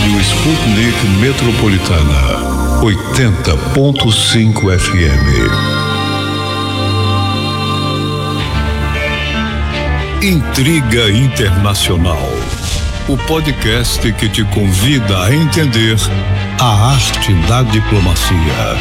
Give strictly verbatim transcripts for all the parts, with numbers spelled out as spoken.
Rádio Sputnik Metropolitana, oitenta ponto cinco F M. Intriga Internacional, o podcast que te convida a entender a arte da diplomacia.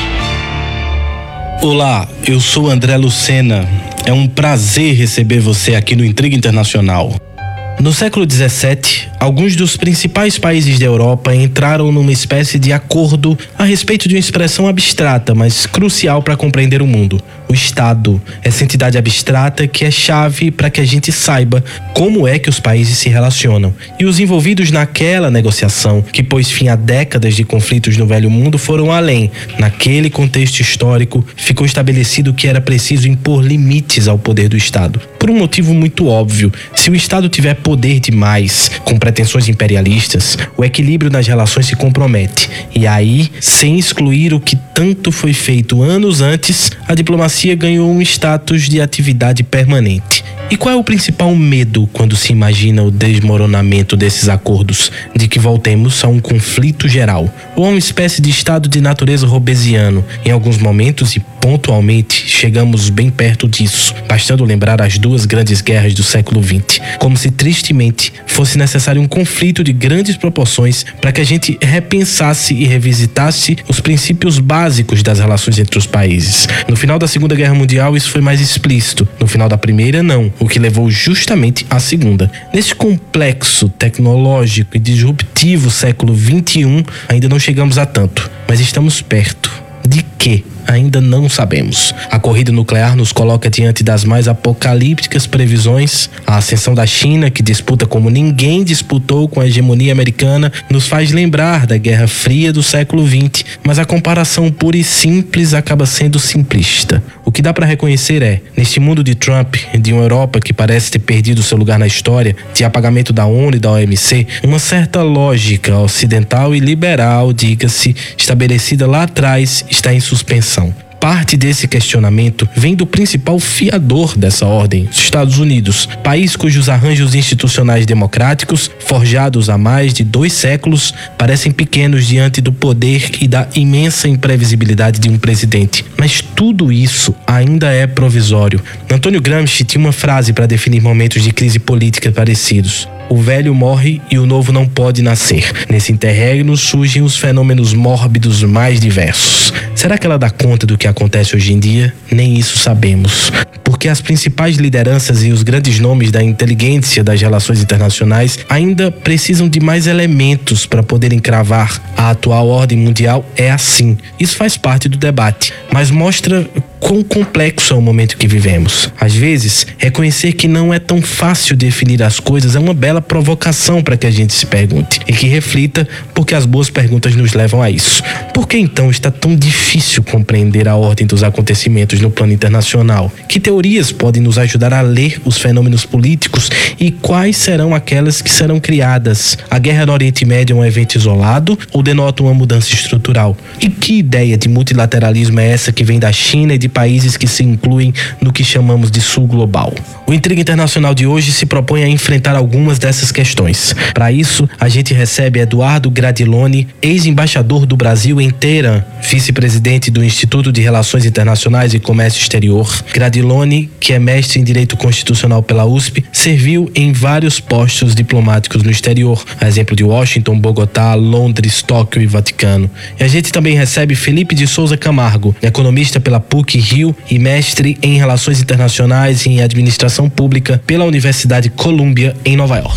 Olá, eu sou André Lucena. É um prazer receber você aqui no Intriga Internacional. No século dezessete, alguns dos principais países da Europa entraram numa espécie de acordo a respeito de uma expressão abstrata, mas crucial para compreender o mundo: o Estado. Essa entidade abstrata que é chave para que a gente saiba como é que os países se relacionam. E os envolvidos naquela negociação, que pôs fim a décadas de conflitos no velho mundo, foram além. Naquele contexto histórico, ficou estabelecido que era preciso impor limites ao poder do Estado. Por um motivo muito óbvio: se o Estado tiver poder demais, com pretensões imperialistas, o equilíbrio nas relações se compromete. E aí, sem excluir o que tanto foi feito anos antes, a diplomacia ganhou um status de atividade permanente. E qual é o principal medo quando se imagina o desmoronamento desses acordos? De que voltemos a um conflito geral, ou a uma espécie de estado de natureza robesiano. Em alguns momentos e pontualmente, chegamos bem perto disso, bastando lembrar as duas grandes guerras do século vinte, como se tristemente fosse necessário um conflito de grandes proporções para que a gente repensasse e revisitasse os princípios básicos das relações entre os países. No final da Segunda Guerra Mundial isso foi mais explícito, no final da Primeira não, o que levou justamente à Segunda. Nesse complexo, tecnológico e disruptivo século vinte e um, ainda não chegamos a tanto, mas estamos perto. De quê? Ainda não sabemos. A corrida nuclear nos coloca diante das mais apocalípticas previsões. A ascensão da China, que disputa como ninguém disputou com a hegemonia americana, nos faz lembrar da Guerra Fria do século vinte, mas a comparação pura e simples acaba sendo simplista. O que dá para reconhecer é, neste mundo de Trump, de uma Europa que parece ter perdido seu lugar na história, de apagamento da ONU e da O M C, uma certa lógica ocidental e liberal, diga-se, estabelecida lá atrás, está em suspensão. Parte desse questionamento vem do principal fiador dessa ordem, os Estados Unidos, país cujos arranjos institucionais democráticos, forjados há mais de dois séculos, parecem pequenos diante do poder e da imensa imprevisibilidade de um presidente. Mas tudo isso ainda é provisório. Antônio Gramsci tinha uma frase para definir momentos de crise política parecidos: o velho morre e o novo não pode nascer. Nesse interregno surgem os fenômenos mórbidos mais diversos. Será que ela dá conta do que acontece hoje em dia? Nem isso sabemos. Porque as principais lideranças e os grandes nomes da inteligência das relações internacionais ainda precisam de mais elementos para poderem cravar a atual ordem mundial é assim. Isso faz parte do debate, mas mostra quão complexo é o momento que vivemos. Às vezes, reconhecer que não é tão fácil definir as coisas é uma bela provocação para que a gente se pergunte e que reflita, porque as boas perguntas nos levam a isso. Por que então está tão difícil compreender a ordem dos acontecimentos no plano internacional? Que teorias podem nos ajudar a ler os fenômenos políticos e quais serão aquelas que serão criadas? A guerra no Oriente Médio é um evento isolado ou denota uma mudança estrutural? E que ideia de multilateralismo é essa que vem da China e de países que se incluem no que chamamos de Sul Global? O Intriga Internacional de hoje se propõe a enfrentar algumas dessas questões. Para isso, a gente recebe Eduardo Gradiloni, ex-embaixador do Brasil em Teherã, vice-presidente do Instituto de Relações Internacionais e Comércio Exterior. Gradiloni, que é mestre em Direito Constitucional pela U S P, serviu em vários postos diplomáticos no exterior, a exemplo de Washington, Bogotá, Londres, Tóquio e Vaticano. E a gente também recebe Felipe de Souza Camargo, economista pela P U C Rio e mestre em Relações Internacionais e em Administração Pública pela Universidade Columbia, em Nova York.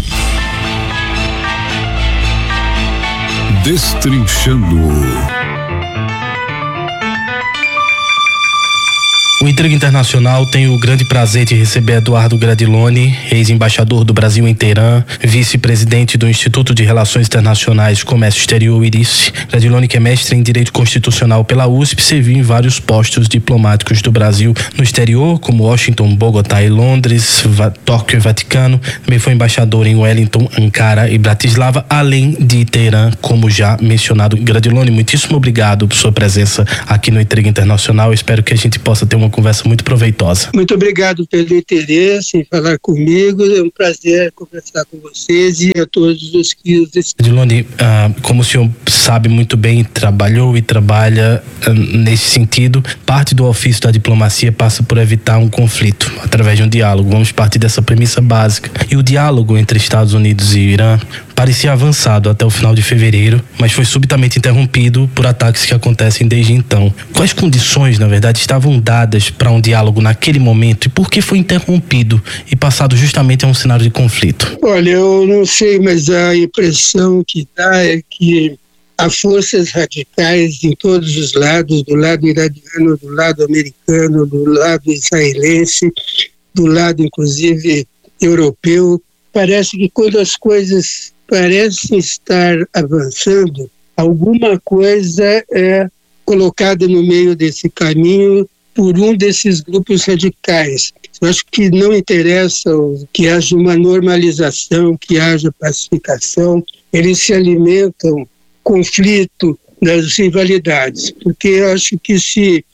Destrinchando. O Intriga Internacional tem o grande prazer de receber Eduardo Gradiloni, ex-embaixador do Brasil em Teherã, vice-presidente do Instituto de Relações Internacionais e Comércio Exterior, I R I C. Gradiloni, que é mestre em Direito Constitucional pela U S P, serviu em vários postos diplomáticos do Brasil no exterior, como Washington, Bogotá e Londres, Tóquio e Vaticano. Também foi embaixador em Wellington, Ankara e Bratislava, além de Teherã, como já mencionado. Gradiloni, muitíssimo obrigado por sua presença aqui no Intriga Internacional. Espero que a gente possa ter uma conversa muito proveitosa. Muito obrigado pelo interesse em falar comigo. É um prazer conversar com vocês e a todos os que os escutam. Edilone, ah, como o senhor sabe muito bem, trabalhou e trabalha ah, nesse sentido, parte do ofício da diplomacia passa por evitar um conflito através de um diálogo. Vamos partir dessa premissa básica. E o diálogo entre Estados Unidos e Irã parecia avançado até o final de fevereiro, mas foi subitamente interrompido por ataques que acontecem desde então. Quais condições, na verdade, estavam dadas para um diálogo naquele momento e por que foi interrompido e passado justamente a um cenário de conflito? Olha, eu não sei, mas a impressão que dá é que há forças radicais em todos os lados, do lado iraniano, do lado americano, do lado israelense, do lado, inclusive, europeu. Parece que quando as coisas parecem estar avançando, alguma coisa é colocada no meio desse caminho por um desses grupos radicais. Eu acho que não interessa que haja uma normalização, que haja pacificação. Eles se alimentam conflito das rivalidades, porque eu acho que se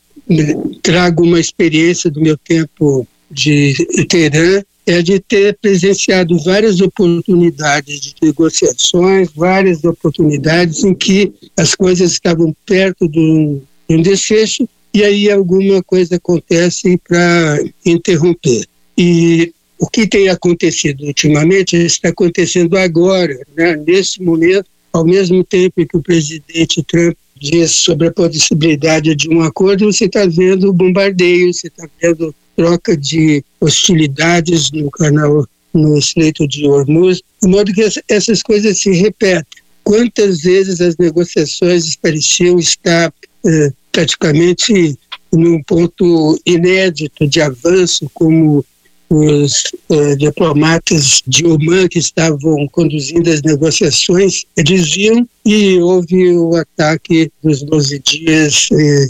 trago uma experiência do meu tempo de Teherã, é de ter presenciado várias oportunidades de negociações, várias oportunidades em que as coisas estavam perto de um, de um desfecho e aí alguma coisa acontece para interromper. E o que tem acontecido ultimamente está acontecendo agora, né? Nesse momento, ao mesmo tempo que o presidente Trump diz sobre a possibilidade de um acordo, você está vendo bombardeio, você está vendo troca de hostilidades no canal, no Estreito de Hormuz, de modo que essas coisas se repetem. Quantas vezes as negociações pareciam estar eh, praticamente num ponto inédito de avanço, como os eh, diplomatas de Oman que estavam conduzindo as negociações diziam, e houve o ataque dos doze dias eh,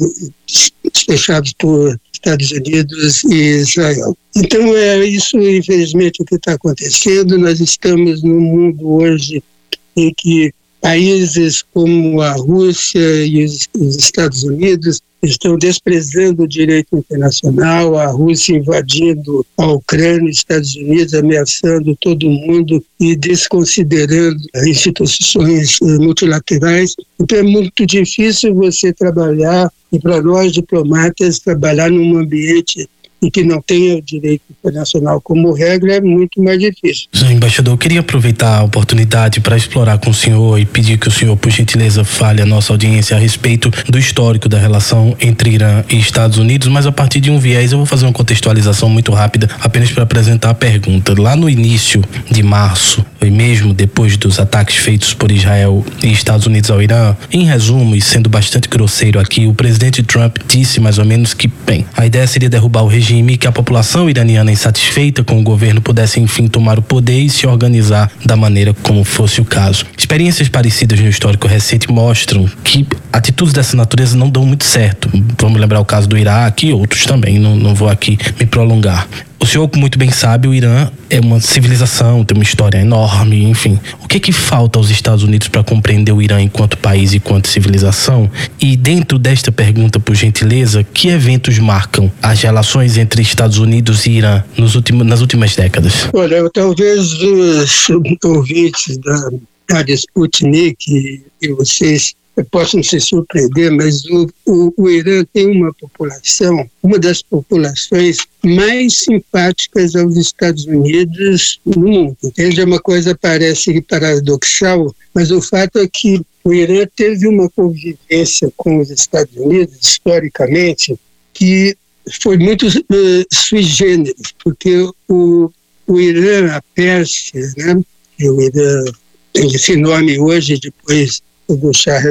fechados por Estados Unidos e Israel. Então é isso, infelizmente, o que está acontecendo. Nós estamos num mundo hoje em que países como a Rússia e os, os Estados Unidos estão desprezando o direito internacional, a Rússia invadindo a Ucrânia, os Estados Unidos ameaçando todo mundo e desconsiderando as instituições multilaterais. Então é muito difícil você trabalhar, e para nós diplomatas, trabalhar num ambiente e que não tenha o direito internacional como regra é muito mais difícil. Sim, embaixador, eu queria aproveitar a oportunidade para explorar com o senhor e pedir que o senhor, por gentileza, fale à nossa audiência a respeito do histórico da relação entre Irã e Estados Unidos, mas a partir de um viés. Eu vou fazer uma contextualização muito rápida, apenas para apresentar a pergunta. Lá no início de março, e mesmo depois dos ataques feitos por Israel e Estados Unidos ao Irã, em resumo, e sendo bastante grosseiro aqui, o presidente Trump disse mais ou menos que, bem, a ideia seria derrubar o regime, que a população iraniana insatisfeita com o governo pudesse enfim tomar o poder e se organizar da maneira como fosse o caso. Experiências parecidas no histórico recente mostram que atitudes dessa natureza não dão muito certo. Vamos lembrar o caso do Iraque e outros também, não, não vou aqui me prolongar. O senhor muito bem sabe, o Irã é uma civilização, tem uma história enorme, enfim. O que é que falta aos Estados Unidos para compreender o Irã enquanto país e enquanto civilização? E dentro desta pergunta, por gentileza, que eventos marcam as relações entre Estados Unidos e Irã nos últimos, nas últimas décadas? Olha, talvez os ouvintes da Rádio Sputnik e, e vocês possam se surpreender, mas o, o, o Irã tem uma população, uma das populações mais simpáticas aos Estados Unidos no mundo. Entende? É uma coisa parece paradoxal, mas o fato é que o Irã teve uma convivência com os Estados Unidos, historicamente, que foi muito uh, sui generis, porque o, o Irã, a Pérsia, né, o Irã tem esse nome hoje, depois do Shah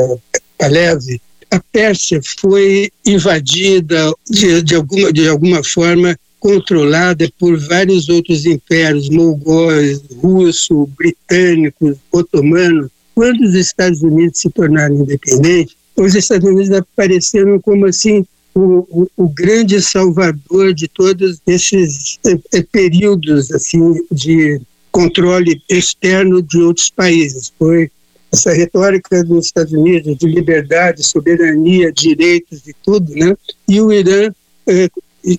Pahlavi, a Pérsia foi invadida de, de, alguma, de alguma forma, controlada por vários outros impérios, mongóis, russo, britânicos, otomanos. Quando os Estados Unidos se tornaram independentes, os Estados Unidos apareceram como assim o, o, o grande salvador de todos esses é, períodos assim de controle externo de outros países. Foi essa retórica dos Estados Unidos de liberdade, soberania, direitos e tudo, né? E o Irã eh,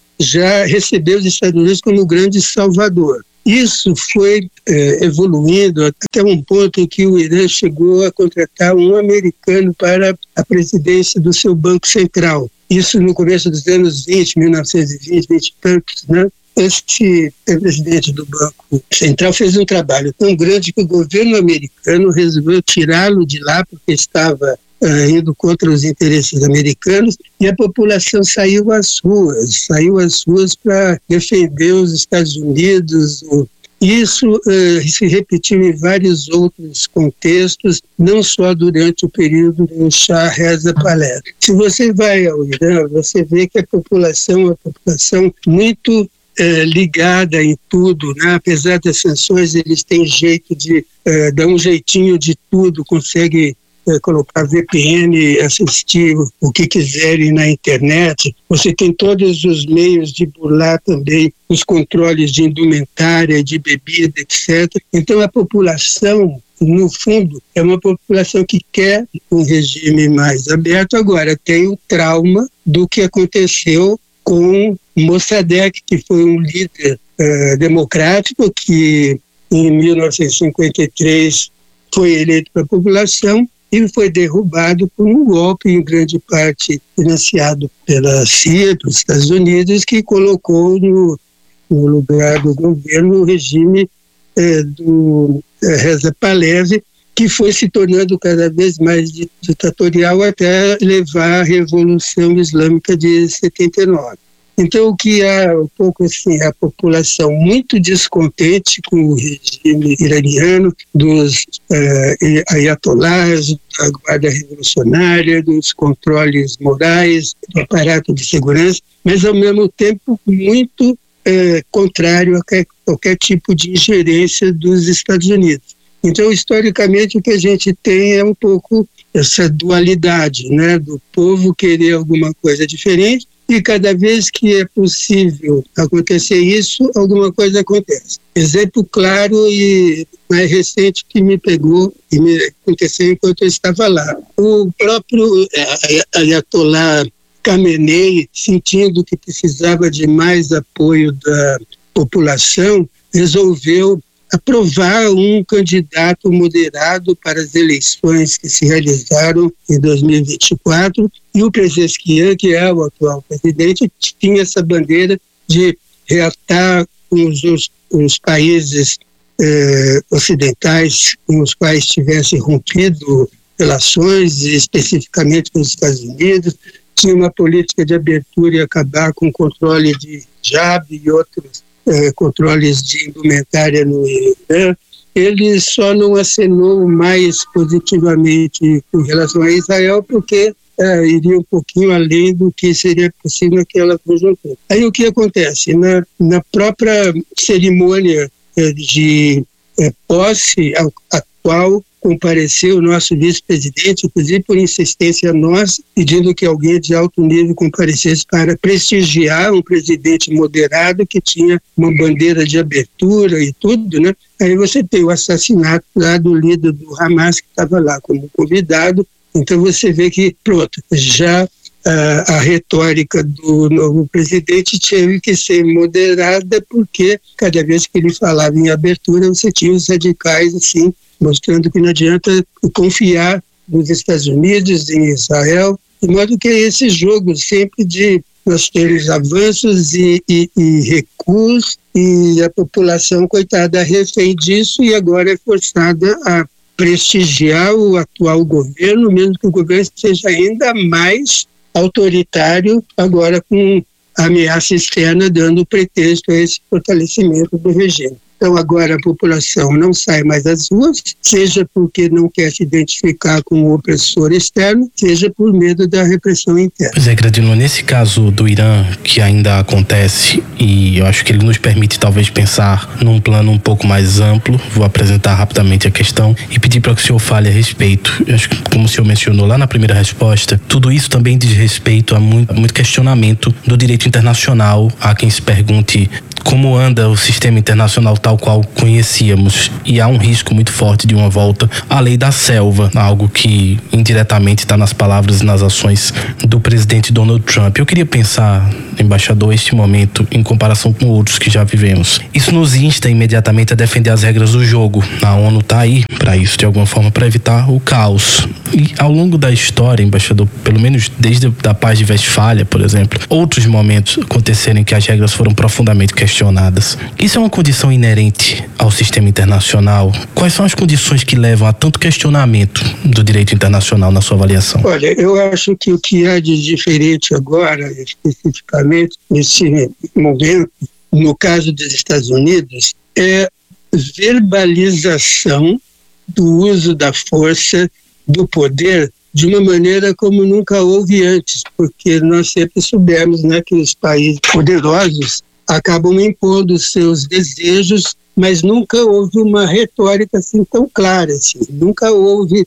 já recebeu os Estados Unidos como grande salvador. Isso foi eh, evoluindo até um ponto em que o Irã chegou a contratar um americano para a presidência do seu Banco Central. Isso no começo dos anos vinte, mil novecentos e vinte, vinte e tantos, né? Este presidente do Banco Central fez um trabalho tão grande que o governo americano resolveu tirá-lo de lá porque estava uh, indo contra os interesses americanos, e a população saiu às ruas, saiu às ruas para defender os Estados Unidos. Isso uh, se repetiu em vários outros contextos, não só durante o período do Shah Reza Pahlavi. Se você vai ao Irã, você vê que a população é uma população muito É, ligada em tudo, né? Apesar das sanções, eles têm jeito de é, dar um jeitinho de tudo, conseguem é, colocar V P N, assistir o que quiserem na internet. Você tem todos os meios de burlar também os controles de indumentária, de bebida, etcétera. Então a população, no fundo, é uma população que quer um regime mais aberto. Agora tem o trauma do que aconteceu com Mossadegh, que foi um líder uh, democrático que em mil novecentos e cinquenta e três foi eleito pela população e foi derrubado por um golpe, em grande parte financiado pela C I A dos Estados Unidos, que colocou no, no lugar do governo o regime eh, do eh, Reza Pahlavi, que foi se tornando cada vez mais ditatorial até levar à Revolução Islâmica de setenta e nove. Então, o que há um pouco assim, a população muito descontente com o regime iraniano, dos uh, ayatolás, da guarda revolucionária, dos controles morais, do aparato de segurança, mas ao mesmo tempo muito uh, contrário a qualquer, qualquer tipo de ingerência dos Estados Unidos. Então, historicamente, o que a gente tem é um pouco essa dualidade, né, do povo querer alguma coisa diferente, e cada vez que é possível acontecer isso, alguma coisa acontece. Exemplo claro e mais recente que me pegou e me aconteceu enquanto eu estava lá. O próprio Ayatollah Khamenei, sentindo que precisava de mais apoio da população, resolveu aprovar um candidato moderado para as eleições que se realizaram em dois mil e vinte e quatro, e o Pezeshkian, que é o atual presidente, tinha essa bandeira de reatar com os, os, os países eh, ocidentais com os quais tivessem rompido relações, especificamente com os Estados Unidos, tinha uma política de abertura e acabar com o controle de hijab e outros Eh, controles de indumentária no Irã. Ele só não acenou mais positivamente com relação a Israel porque eh, iria um pouquinho além do que seria possível naquela conjuntura. Aí o que acontece? Na, na própria cerimônia eh, de eh, posse a, a qual compareceu o nosso vice-presidente, inclusive por insistência nossa, pedindo que alguém de alto nível comparecesse para prestigiar um presidente moderado que tinha uma bandeira de abertura e tudo, né? Aí você tem o assassinato lá do líder do Hamas, que estava lá como convidado. Então você vê que, pronto, já a, a retórica do novo presidente teve que ser moderada, porque cada vez que ele falava em abertura, você tinha os radicais, assim, mostrando que não adianta confiar nos Estados Unidos, em Israel, de modo que é esse jogo sempre de nós termos avanços e, e, e recuos, e a população, coitada, refém disso e agora é forçada a prestigiar o atual governo, mesmo que o governo seja ainda mais autoritário, agora com a ameaça externa dando pretexto a esse fortalecimento do regime. Então agora a população não sai mais às ruas, seja porque não quer se identificar com o opressor externo, seja por medo da repressão interna. Pois é, Gradino, nesse caso do Irã, que ainda acontece, e eu acho que ele nos permite talvez pensar num plano um pouco mais amplo, vou apresentar rapidamente a questão e pedir para que o senhor fale a respeito. Eu acho que, como o senhor mencionou lá na primeira resposta, tudo isso também diz respeito a muito, a muito questionamento do direito internacional. Há quem se pergunte como anda o sistema internacional tal qual conhecíamos, e há um risco muito forte de uma volta à lei da selva, algo que indiretamente está nas palavras e nas ações do presidente Donald Trump. Eu queria pensar, embaixador, este momento em comparação com outros que já vivemos. Isso nos insta imediatamente a defender as regras do jogo. A ONU está aí para isso, de alguma forma, para evitar o caos. E ao longo da história, embaixador, pelo menos desde a paz de Westfália, por exemplo, outros momentos aconteceram em que as regras foram profundamente questionadas. Isso é uma condição inerente ao sistema internacional? Quais são as condições que levam a tanto questionamento do direito internacional na sua avaliação? Olha, eu acho que o que há de diferente agora, especificamente nesse momento, no caso dos Estados Unidos, é verbalização do uso da força, do poder, de uma maneira como nunca houve antes, porque nós sempre soubemos, né, que os países poderosos acabam impondo seus desejos, mas nunca houve uma retórica assim tão clara, assim. Nunca houve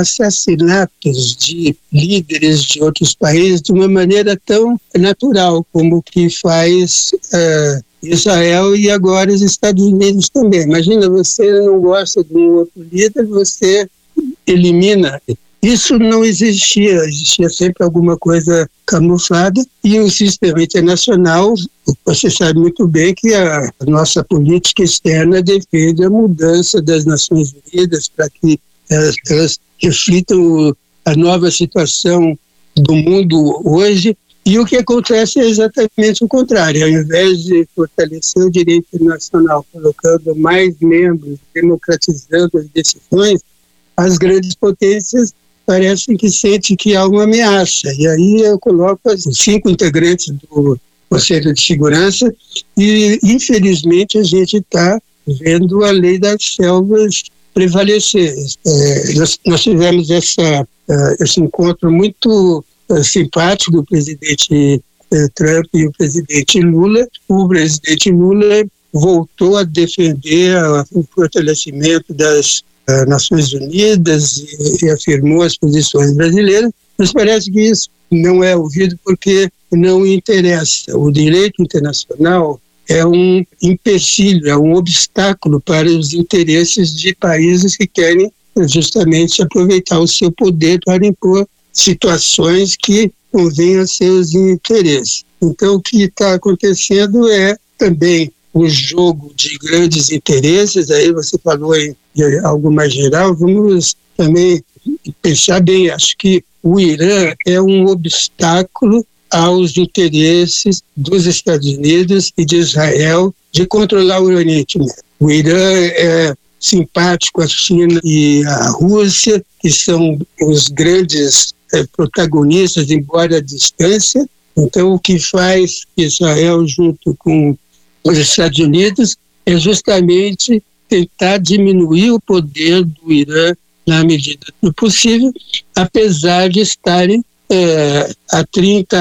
assassinatos de líderes de outros países de uma maneira tão natural como o que faz uh, Israel e agora os Estados Unidos também. Imagina, você não gosta de um outro líder, você elimina. Isso não existia, existia sempre alguma coisa camuflada, e o sistema internacional, você sabe muito bem que a nossa política externa defende a mudança das Nações Unidas para que elas, elas reflitam a nova situação do mundo hoje, e o que acontece é exatamente o contrário. Ao invés de fortalecer o direito internacional, colocando mais membros, democratizando as decisões, as grandes potências parecem que sentem que há uma ameaça. E aí eu coloco os cinco integrantes do Conselho de Segurança e, infelizmente, a gente está vendo a lei das selvas prevalecer. É, nós, nós tivemos essa, uh, esse encontro muito uh, simpático do presidente uh, Trump e o presidente Lula. O presidente Lula voltou a defender a, o fortalecimento das uh, Nações Unidas e, e afirmou as posições brasileiras, mas parece que isso não é ouvido porque não interessa. O direito internacional é um empecilho, é um obstáculo para os interesses de países que querem justamente aproveitar o seu poder para impor situações que convenham a seus interesses. Então, o que está acontecendo é também o jogo de grandes interesses. Aí você falou em algo mais geral, vamos também pensar bem. Acho que o Irã é um obstáculo aos interesses dos Estados Unidos e de Israel de controlar o Oriente Médio. O Irã é simpático à China e à Rússia, que são os grandes é, protagonistas, embora à distância. Então, o que faz Israel, junto com os Estados Unidos, é justamente tentar diminuir o poder do Irã na medida do possível, apesar de estarem É, há trinta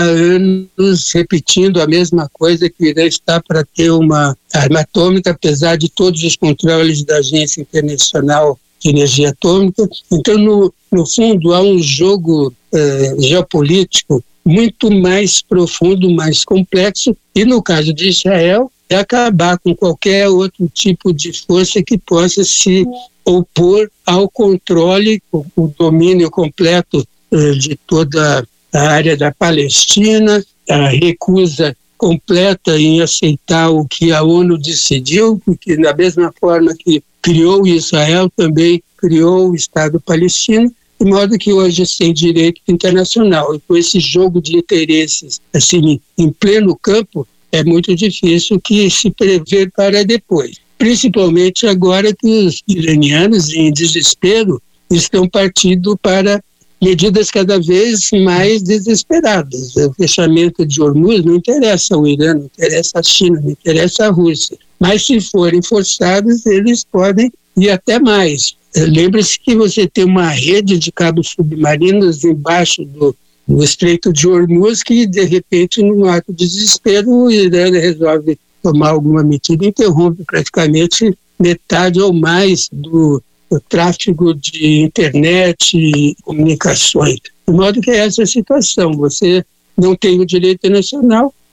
anos repetindo a mesma coisa, que o Irã está para ter uma arma atômica, apesar de todos os controles da Agência Internacional de Energia Atômica. Então, no, no fundo, há um jogo é, geopolítico muito mais profundo, mais complexo, e no caso de Israel, é acabar com qualquer outro tipo de força que possa se opor ao controle, o, o domínio completo de toda a área da Palestina, a recusa completa em aceitar o que a ONU decidiu, porque da mesma forma que criou Israel, também criou o Estado palestino, de modo que hoje sem direito internacional. E com esse jogo de interesses assim, em pleno campo, é muito difícil que se prever para depois. Principalmente agora que os iranianos, em desespero, estão partindo para medidas cada vez mais desesperadas. O fechamento de Hormuz não interessa ao Irã, não interessa à China, não interessa à Rússia. Mas se forem forçados, eles podem ir até mais. Lembre-se que você tem uma rede de cabos submarinos embaixo do, do Estreito de Hormuz que, de repente, num ato de desespero, o Irã resolve tomar alguma medida e interrompe praticamente metade ou mais do o tráfego de internet e comunicações. De modo que é essa a situação. Você não tem o direito internacional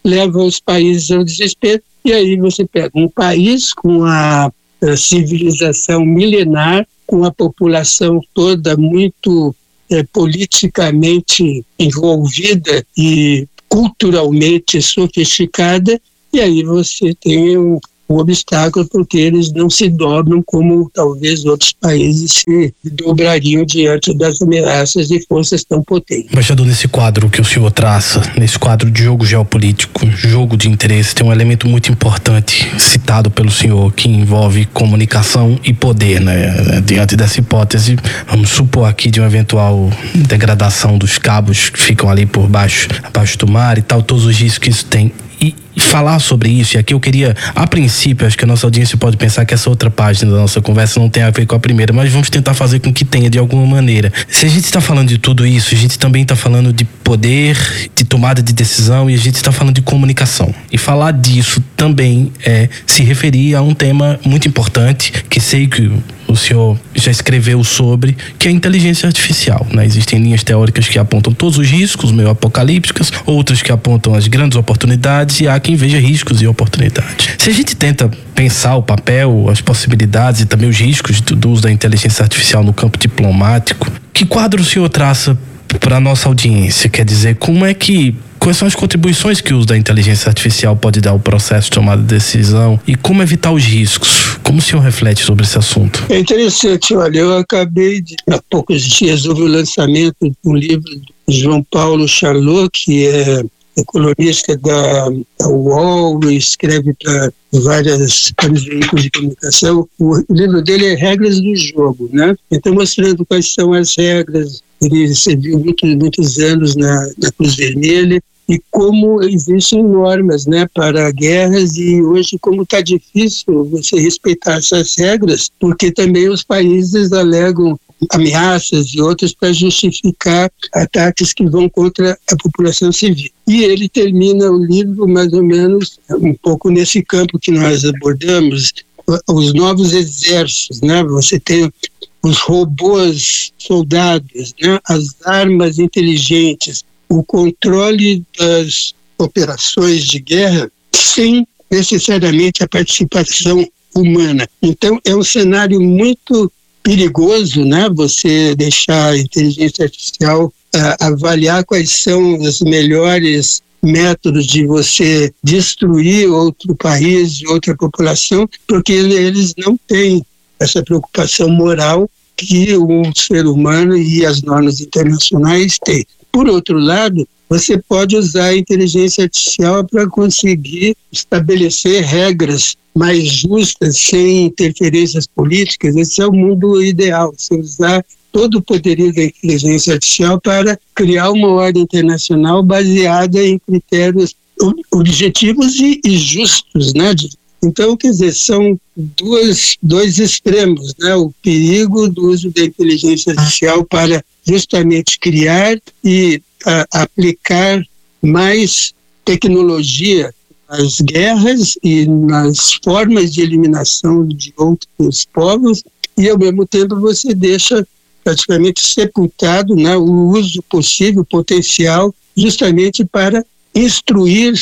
leva os países ao desespero. E aí você pega um país com a, a civilização milenar, com a população toda muito é, politicamente envolvida e culturalmente sofisticada, e aí você tem um, um obstáculo, porque eles não se dobram como talvez outros países se dobrariam diante das ameaças de forças tão potentes. Embaixador, nesse quadro que o senhor traça, nesse quadro de jogo geopolítico, jogo de interesse, tem um elemento muito importante citado pelo senhor, que envolve comunicação e poder, né? Diante dessa hipótese, vamos supor aqui de uma eventual degradação dos cabos que ficam ali por baixo, abaixo do mar e tal, todos os riscos que isso tem. E falar sobre isso, e aqui eu queria, a princípio, acho que a nossa audiência pode pensar que essa outra página da nossa conversa não tem a ver com a primeira, mas vamos tentar fazer com que tenha de alguma maneira. Se a gente está falando de tudo isso, a gente também está falando de poder, de tomada de decisão, e a gente está falando de comunicação. E falar disso também é se referir a um tema muito importante, que sei que o senhor já escreveu sobre, que é a inteligência artificial, né? Existem linhas teóricas que apontam todos os riscos, meio apocalípticas, outras que apontam as grandes oportunidades, e há quem veja riscos e oportunidades. Se a gente tenta pensar o papel, as possibilidades e também os riscos do uso da inteligência artificial no campo diplomático, que quadro o senhor traça para a nossa audiência? Quer dizer, como é que quais são as contribuições que o uso da inteligência artificial pode dar ao processo de tomada de decisão e como evitar os riscos? Como o senhor reflete sobre esse assunto? É interessante, olha, eu acabei de, há poucos dias, houve o lançamento de um livro do João Paulo Charlot, que é, é colunista da, da U O L, escreve para vários veículos de comunicação. O livro dele é Regras do Jogo, né? Então, mostrando quais são as regras. Ele serviu muitos, muitos anos na, na Cruz Vermelha, e como existem normas, né, para guerras, e hoje como está difícil você respeitar essas regras, porque também os países alegam ameaças e outras para justificar ataques que vão contra a população civil. E ele termina o livro mais ou menos um pouco nesse campo que nós abordamos, os novos exércitos, né? Você tem os robôs soldados, né? As armas inteligentes, o controle das operações de guerra sem necessariamente a participação humana. Então, é um cenário muito perigoso, né? Você deixar a inteligência artificial uh, avaliar quais são os melhores métodos de você destruir outro país, outra população, porque eles não têm essa preocupação moral que o ser humano e as normas internacionais têm. Por outro lado, você pode usar a inteligência artificial para conseguir estabelecer regras mais justas, sem interferências políticas. Esse é o mundo ideal, você usar todo o poderio da inteligência artificial para criar uma ordem internacional baseada em critérios objetivos e, e justos, né? Então, quer dizer, são duas, dois extremos, né? O perigo do uso da inteligência artificial para justamente criar e a, aplicar mais tecnologia nas guerras e nas formas de eliminação de outros povos, e ao mesmo tempo você deixa praticamente sepultado, né, o uso possível, potencial, justamente para instruir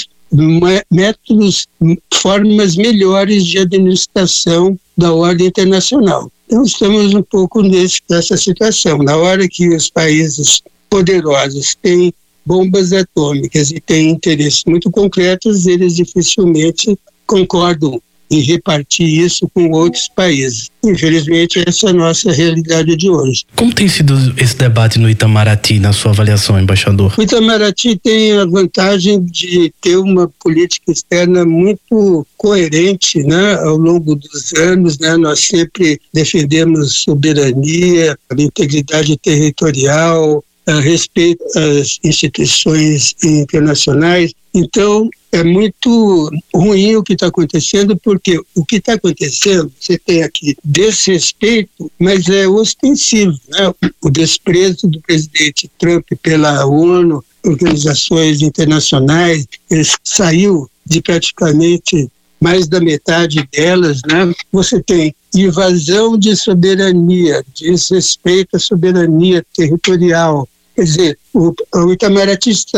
métodos, formas melhores de administração da ordem internacional. Então, estamos um pouco nesse, nessa situação. Na hora que os países poderosos têm bombas atômicas e têm interesses muito concretos, eles dificilmente concordam em repartir isso com outros países. Infelizmente, essa é a nossa realidade de hoje. Como tem sido esse debate no Itamaraty, na sua avaliação, embaixador? O Itamaraty tem a vantagem de ter uma política externa muito coerente, né? Ao longo dos anos, né? Nós sempre defendemos soberania, integridade territorial, a respeito às instituições internacionais. Então, é muito ruim o que está acontecendo, porque o que está acontecendo, você tem aqui desrespeito, mas é ostensivo, né? O desprezo do presidente Trump pela ONU, organizações internacionais, ele saiu de praticamente mais da metade delas, né? Você tem invasão de soberania, desrespeito à soberania territorial. Quer dizer, o, o Itamaraty está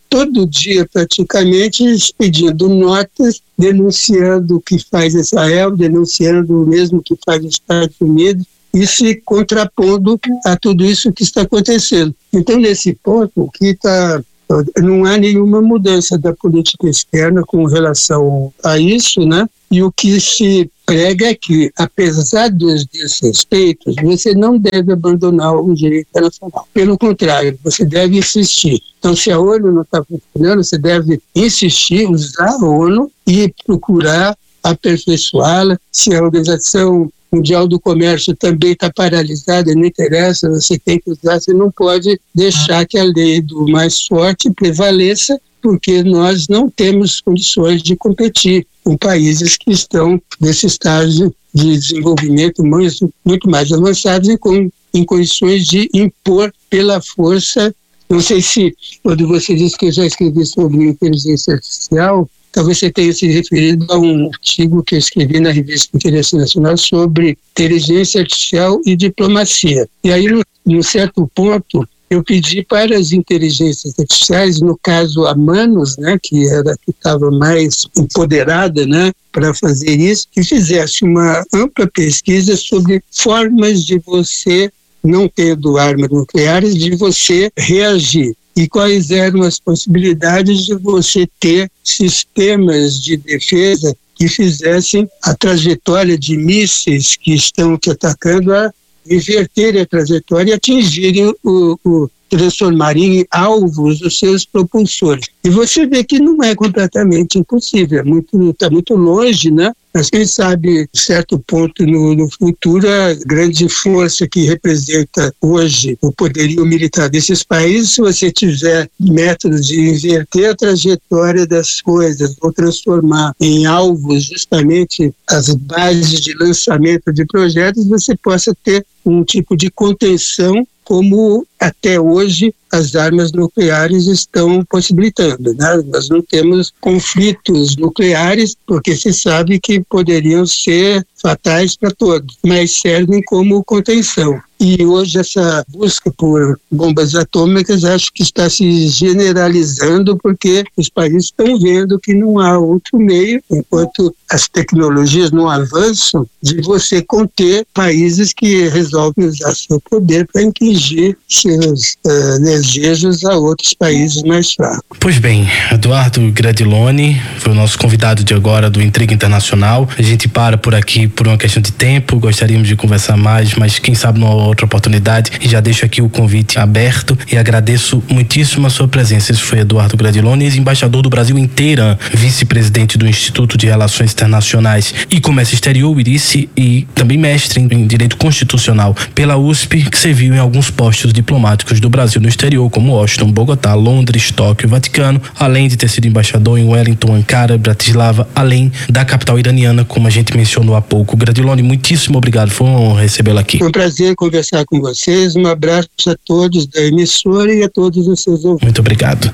todo dia praticamente pedindo notas, denunciando o que faz Israel, denunciando o mesmo que faz os Estados Unidos, e se contrapondo a tudo isso que está acontecendo. Então, nesse ponto, o que está... não há nenhuma mudança da política externa com relação a isso, né? E o que se prega é que, apesar dos desrespeitos, você não deve abandonar o direito internacional. Pelo contrário, você deve insistir. Então, se a ONU não está funcionando, você deve insistir, usar a ONU e procurar aperfeiçoá-la. Se a Organização Mundial do Comércio também está paralisada, não interessa, você tem que usar, você não pode deixar que a lei do mais forte prevaleça, porque nós não temos condições de competir com países que estão nesse estágio de desenvolvimento muito, muito mais avançados e com, em condições de impor pela força. Não sei se, quando você disse que eu já escrevi sobre inteligência artificial, talvez você tenha se referido a um artigo que eu escrevi na revista Interesse Nacional sobre inteligência artificial e diplomacia. E aí, num certo ponto, eu pedi para as inteligências artificiais, no caso a Manus, né, que era que estava mais empoderada, né, para fazer isso, que fizesse uma ampla pesquisa sobre formas de você, não tendo armas nucleares, de você reagir. E quais eram as possibilidades de você ter sistemas de defesa que fizessem a trajetória de mísseis que estão te atacando a inverterem a trajetória e atingirem o, o transformarem em alvos os seus propulsores. E você vê que não é completamente impossível, está muito, tá muito longe, né? Mas quem sabe, certo ponto no, no futuro, a grande força que representa hoje o poderio militar desses países, se você tiver métodos de inverter a trajetória das coisas ou transformar em alvos justamente as bases de lançamento de projetos, você possa ter um tipo de contenção como até hoje as armas nucleares estão possibilitando, né? Nós não temos conflitos nucleares porque se sabe que poderiam ser fatais para todos, mas servem como contenção. E hoje essa busca por bombas atômicas acho que está se generalizando porque os países estão vendo que não há outro meio, enquanto as tecnologias não avançam, de você conter países que resolvem usar seu poder para impingir seus uh, desejos a outros países mais fracos. Pois bem, Eduardo Gradiloni foi o nosso convidado de agora do Intriga Internacional. A gente para por aqui por uma questão de tempo, gostaríamos de conversar mais, mas quem sabe numa outra oportunidade, e já deixo aqui o convite aberto e agradeço muitíssimo a sua presença. Esse foi Eduardo Gradiloni, ex-embaixador do Brasil em Teherã, vice-presidente do Instituto de Relações Internacionais e Comércio Exterior, I R I C, e também mestre em Direito Constitucional pela U S P, que serviu em alguns postos diplomáticos do Brasil no exterior, como Washington, Bogotá, Londres, Tóquio e Vaticano, além de ter sido embaixador em Wellington, Ankara, Bratislava, além da capital iraniana, como a gente mencionou há pouco. Gradiloni, muitíssimo obrigado, foi uma honra recebê-lo aqui. Foi um prazer conversar com vocês, um abraço a todos da emissora e a todos os seus ouvintes. Muito obrigado.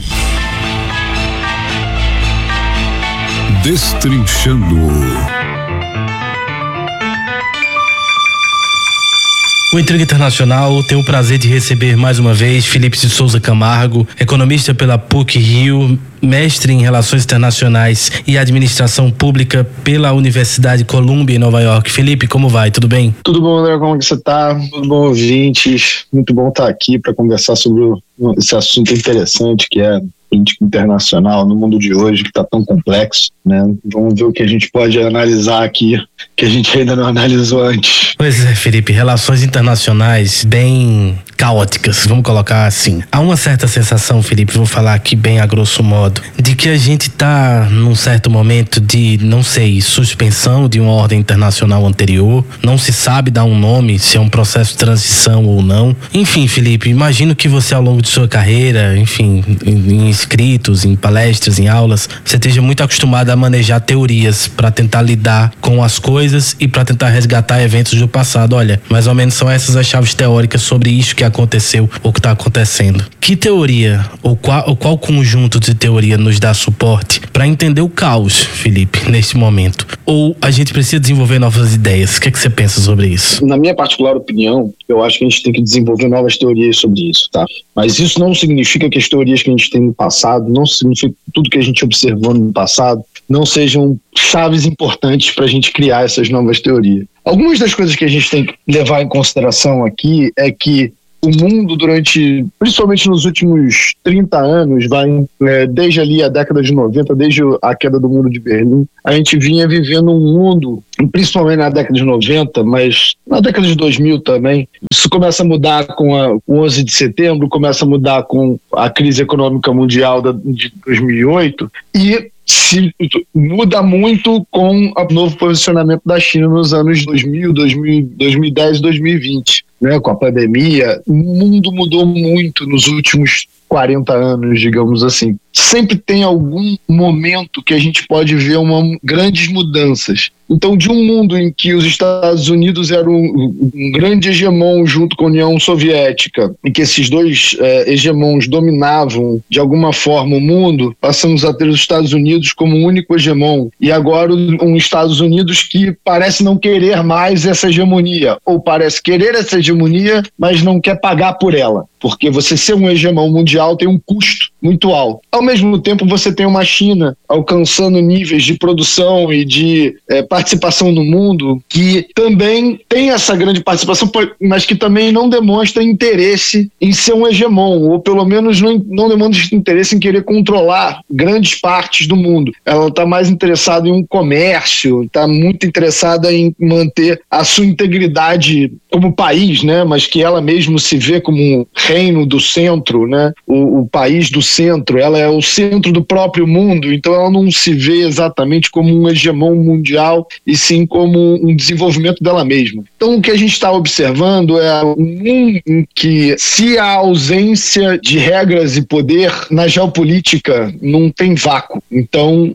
Destrinchando. O Intriga Internacional tem o prazer de receber mais uma vez Felipe de Souza Camargo, economista pela P U C Rio, mestre em Relações Internacionais e Administração Pública pela Universidade Columbia em Nova York. Felipe, como vai? Tudo bem? Tudo bom, André? Como que você tá? Tudo bom, ouvintes? Muito bom estar aqui para conversar sobre esse assunto interessante que é política internacional no mundo de hoje, que está tão complexo, né? Vamos ver o que a gente pode analisar aqui, que a gente ainda não analisou antes. Pois é, Felipe, relações internacionais bem caóticas, vamos colocar assim. Há uma certa sensação, Felipe, vou falar aqui bem a grosso modo, de que a gente está num certo momento de, não sei, suspensão de uma ordem internacional anterior, não se sabe dar um nome, se é um processo de transição ou não. Enfim, Felipe, imagino que você ao longo de sua carreira, enfim, em escritos, em palestras, em aulas, você esteja muito acostumado a manejar teorias para tentar lidar com as coisas e para tentar resgatar eventos do passado. Olha, mais ou menos são essas as chaves teóricas sobre isso que aconteceu ou que está acontecendo. Que teoria ou qual, ou qual conjunto de teoria nos dá suporte para entender o caos, Felipe, neste momento? Ou a gente precisa desenvolver novas ideias? O que é que você pensa sobre isso? Na minha particular opinião, eu acho que a gente tem que desenvolver novas teorias sobre isso, tá? Mas isso não significa que as teorias que a gente tem no passado, não significa que tudo que a gente observou no passado não sejam chaves importantes para a gente criar essas novas teorias. Algumas das coisas que a gente tem que levar em consideração aqui é que o mundo durante, principalmente nos últimos trinta anos, vai, é, desde ali a década de noventa, desde a queda do Muro de Berlim, a gente vinha vivendo um mundo, principalmente na década de noventa, mas na década de dois mil também, isso começa a mudar com a, o onze de setembro, começa a mudar com a crise econômica mundial da, de dois mil e oito, e se muda muito com o novo posicionamento da China nos anos dois mil, dois mil, dois mil e dez e dois mil e vinte, né, com a pandemia. O mundo mudou muito nos últimos quarenta anos, digamos assim. Sempre tem algum momento que a gente pode ver uma, grandes mudanças. Então, de um mundo em que os Estados Unidos eram um, um grande hegemon junto com a União Soviética, e que esses dois eh, hegemons dominavam de alguma forma o mundo, passamos a ter os Estados Unidos como o único hegemon. E agora um Estados Unidos que parece não querer mais essa hegemonia, ou parece querer essa hegemonia, mas não quer pagar por ela. Porque você ser um hegemon mundial tem um custo muito alto. Ao mesmo tempo, você tem uma China alcançando níveis de produção e de é, participação no mundo que também tem essa grande participação, mas que também não demonstra interesse em ser um hegemon, ou pelo menos não, não demonstra interesse em querer controlar grandes partes do mundo. Ela está mais interessada em um comércio, está muito interessada em manter a sua integridade como país, né? Mas que ela mesmo se vê como um reino do centro, né? O, o país do centro, ela é o centro do próprio mundo, então ela não se vê exatamente como um hegemon mundial, e sim como um desenvolvimento dela mesma. Então o que a gente está observando é um mundo em que, se a ausência de regras e poder na geopolítica, não tem vácuo. Então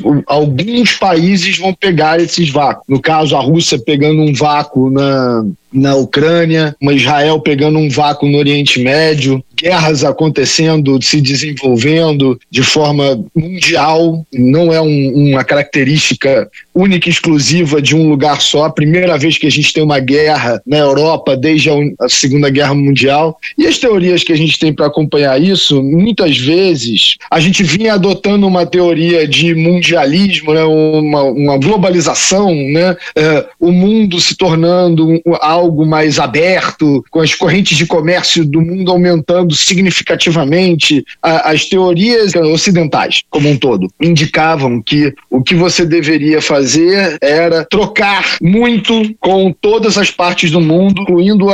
alguns países vão pegar esses vácuos. No caso, a Rússia pegando um vácuo na na Ucrânia, uma Israel pegando um vácuo no Oriente Médio, guerras acontecendo, se desenvolvendo de forma mundial, não é um, uma característica única e exclusiva de um lugar só. A primeira vez que a gente tem uma guerra na Europa desde a, a Segunda Guerra Mundial. E as teorias que a gente tem para acompanhar isso, muitas vezes a gente vinha adotando uma teoria de mundialismo, né, uma, uma globalização, né, é, o mundo se tornando um, algo mais aberto, com as correntes de comércio do mundo aumentando significativamente. A, as teorias ocidentais, como um todo, indicavam que o que você deveria fazer era trocar muito com todas as partes do mundo, incluindo a,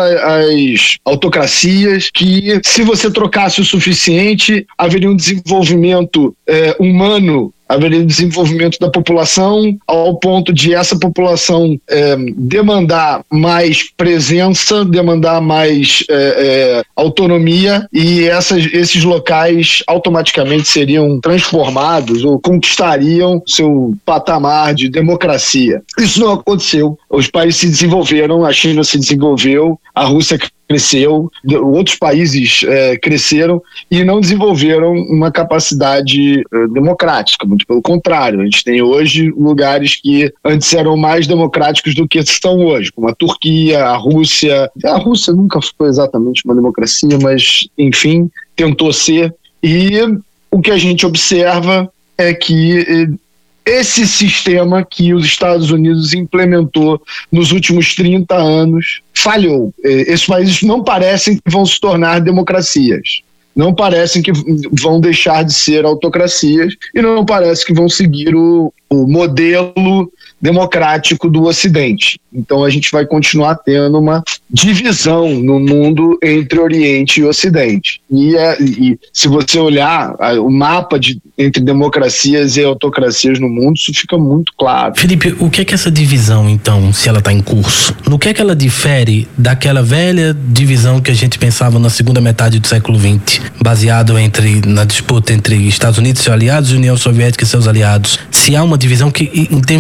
as autocracias, que se você trocasse o suficiente, haveria um desenvolvimento é, humano, haveria um desenvolvimento da população, ao ponto de essa população é, demandar mais presença, demandar mais é, é, autonomia, e essas, esses locais automaticamente seriam transformados ou conquistariam seu patamar de democracia. Isso não aconteceu. Os países se desenvolveram, a China se desenvolveu, a Rússia cresceu, outros países é, cresceram e não desenvolveram uma capacidade é, democrática, muito pelo contrário. A gente tem hoje lugares que antes eram mais democráticos do que estão hoje, como a Turquia, a Rússia. A Rússia nunca foi exatamente uma democracia, mas, enfim, tentou ser. E o que a gente observa é que esse sistema que os Estados Unidos implementou nos últimos trinta anos falhou. Esses países não parecem que vão se tornar democracias, não parecem que vão deixar de ser autocracias, e não parece que vão seguir o, o modelo democrático do Ocidente. Então a gente vai continuar tendo uma divisão no mundo entre Oriente e Ocidente. E, é, e se você olhar o mapa de, entre democracias e autocracias no mundo, isso fica muito claro. Felipe, o que é que essa divisão, então, se ela está em curso, no que é que ela difere daquela velha divisão que a gente pensava na segunda metade do século vinte, baseado entre, na disputa entre Estados Unidos e seus aliados e União Soviética e seus aliados? Se há uma divisão que, em termos de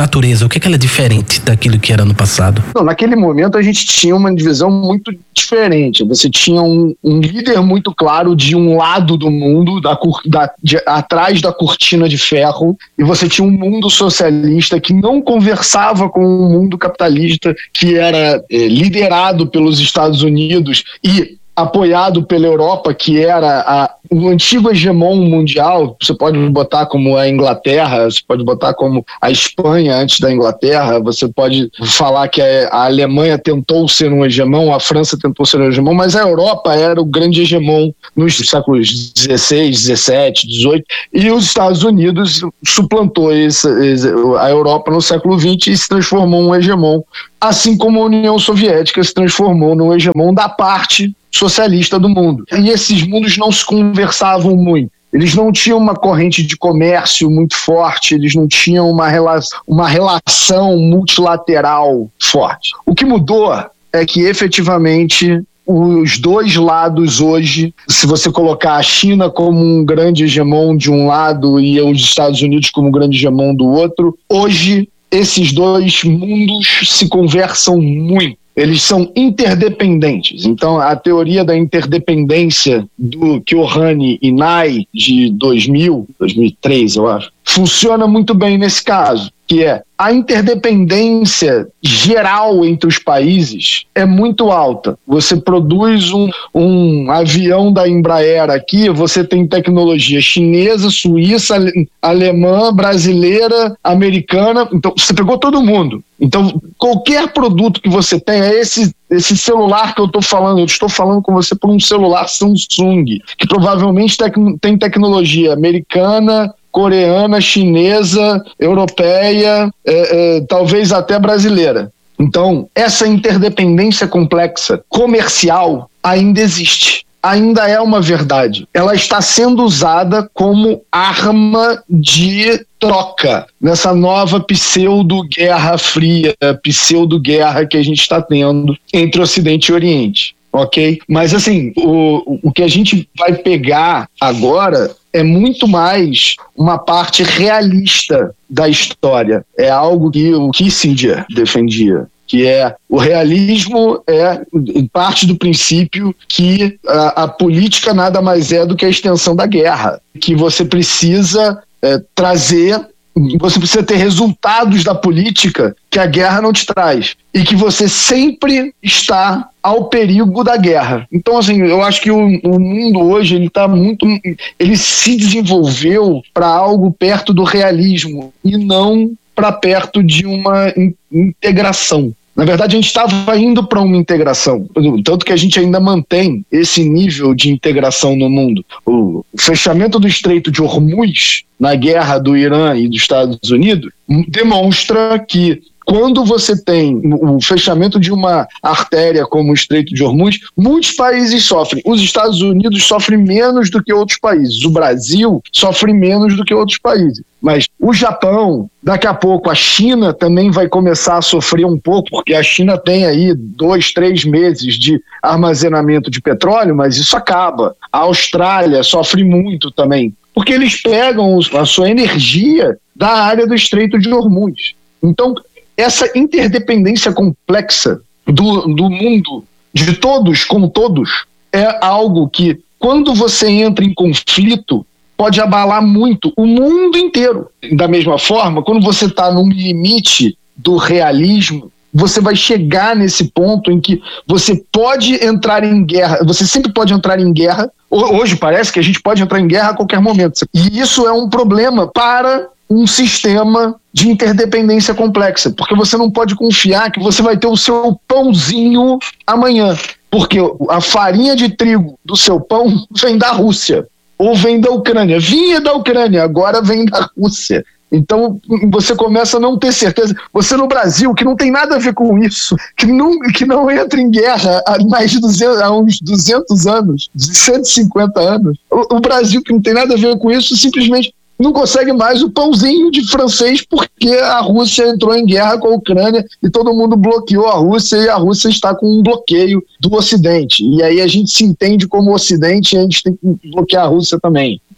natureza? O que é que ela é diferente daquilo que era no passado? Não, naquele momento a gente tinha uma divisão muito diferente. Você tinha um, um líder muito claro de um lado do mundo, da, da, de, atrás da cortina de ferro, e você tinha um mundo socialista que não conversava com o mundo capitalista, que era é, liderado pelos Estados Unidos e apoiado pela Europa, que era a, o antigo hegemon mundial. Você pode botar como a Inglaterra, você pode botar como a Espanha antes da Inglaterra, você pode falar que a, a Alemanha tentou ser um hegemon, a França tentou ser um hegemon, mas a Europa era o grande hegemon nos séculos dezesseis, dezessete, dezoito, e os Estados Unidos suplantou esse, a Europa no século vinte e se transformou em um hegemon, assim como a União Soviética se transformou no hegemon da parte socialista do mundo. E esses mundos não se conversavam muito. Eles não tinham uma corrente de comércio muito forte, eles não tinham uma, rela- uma relação multilateral forte. O que mudou é que, efetivamente, os dois lados hoje, se você colocar a China como um grande hegemon de um lado e os Estados Unidos como um grande hegemon do outro, hoje esses dois mundos se conversam muito. Eles são interdependentes. Então, a teoria da interdependência do Keohane e Nye, de dois mil, dois mil e três, eu acho, funciona muito bem nesse caso, que é a interdependência geral entre os países é muito alta. Você produz um, um avião da Embraer aqui, você tem tecnologia chinesa, suíça, alemã, brasileira, americana, então você pegou todo mundo. Então, qualquer produto que você tenha, esse, esse celular que eu estou falando, eu estou falando com você por um celular Samsung, que provavelmente tec- tem tecnologia americana, coreana, chinesa, europeia, é, é, talvez até brasileira. Então, essa interdependência complexa comercial ainda existe. Ainda é uma verdade. Ela está sendo usada como arma de troca nessa nova pseudo-guerra fria, pseudo-guerra que a gente está tendo entre Ocidente e Oriente. Ok? Mas, assim, o, o que a gente vai pegar agora é muito mais uma parte realista da história. É algo que o Kissinger defendia, que é o realismo é parte do princípio que a, a política nada mais é do que a extensão da guerra, que você precisa é, trazer, você precisa ter resultados da política que a guerra não te traz e que você sempre está ao perigo da guerra. Então, assim, eu acho que o, o mundo hoje ele está muito, ele se desenvolveu para algo perto do realismo e não para perto de uma in, integração. Na verdade, a gente estava indo para uma integração, tanto que a gente ainda mantém esse nível de integração no mundo. O fechamento do Estreito de Hormuz na guerra do Irã e dos Estados Unidos demonstra que quando você tem o fechamento de uma artéria como o Estreito de Hormuz, muitos países sofrem. Os Estados Unidos sofrem menos do que outros países. O Brasil sofre menos do que outros países. Mas o Japão, daqui a pouco a China também vai começar a sofrer um pouco, porque a China tem aí dois, três meses de armazenamento de petróleo, mas isso acaba. A Austrália sofre muito também, porque eles pegam a sua energia da área do Estreito de Hormuz. Então, essa interdependência complexa do, do mundo, de todos com todos, é algo que, quando você entra em conflito, pode abalar muito o mundo inteiro. Da mesma forma, quando você está no limite do realismo, você vai chegar nesse ponto em que você pode entrar em guerra, você sempre pode entrar em guerra. Hoje parece que a gente pode entrar em guerra a qualquer momento. E isso é um problema para um sistema de interdependência complexa, porque você não pode confiar que você vai ter o seu pãozinho amanhã, porque a farinha de trigo do seu pão vem da Rússia, ou vem da Ucrânia, vinha da Ucrânia, agora vem da Rússia. Então você começa a não ter certeza. Você no Brasil, que não tem nada a ver com isso, que não, que não entra em guerra há mais de duzentos, há uns duzentos anos, cento e cinquenta anos, o, o Brasil, que não tem nada a ver com isso, simplesmente não consegue mais o pãozinho de francês porque a Rússia entrou em guerra com a Ucrânia e todo mundo bloqueou a Rússia e a Rússia está com um bloqueio do Ocidente. E aí a gente se entende como Ocidente e a gente tem que bloquear a Rússia também.